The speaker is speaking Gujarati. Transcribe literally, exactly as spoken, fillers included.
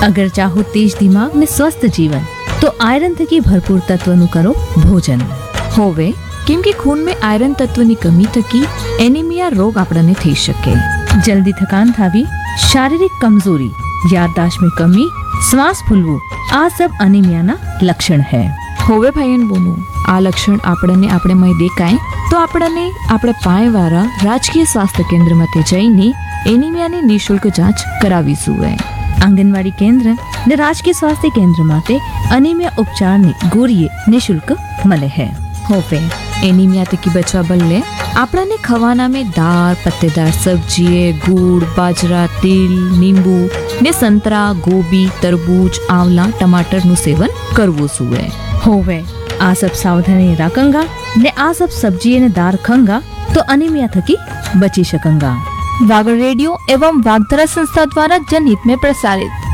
अगर चाहो तेज दिमाग ने स्वस्थ जीवन तो आयरन थकी भरपूर तत्वનું કરો ભોજન. હોવે કેમ કે ખૂનમાં આયરન તત્વની કમી થકી એનિમિયા રોગ આપણને થઈ શકે. जल्दी थकान थावी, शारीरिक कमजोरी, याददाश्त में कमी, श्वास फूलવું આ सब અનિમિયાના લક્ષણ है. હોવે ભાઈન બોનું આ લક્ષણ આપણને આપણે મય દેખાય તો આપણને આપણે પાયવાળા રાજકીય સ્વાસ્થ્ય કેન્દ્રમાં જઈને એનિમિયાની નિઃશુલ્ક જાંચ કરાવીશું. આંગણવાડી કેન્દ્ર ને રાજકીય સ્વાસ્થ્ય કેન્દ્ર માટે અનિમિયા ઉપચારની ગોળીએ નિઃશુલ્ક મળે है. હોવે એનિમિયા થકી બચવા બદલે આપણને ખવાના में દાળ, પત્तेदार સબ્જી, ગુડ, બાજરા, તેલ, લીંબુ ને સંતરા, ગોબી, તરબૂચ, આંવલા, ટમાટરનું સેવન કરવું સુએ. હોવે આ सब सावधानी રાખંગા ને આ सब सब्जी ने दार खंगा तो अनिमिया थकी बची सकंगा. वागड़ रेडियो एवं वागधरा संस्था द्वारा जनहित में प्रसारित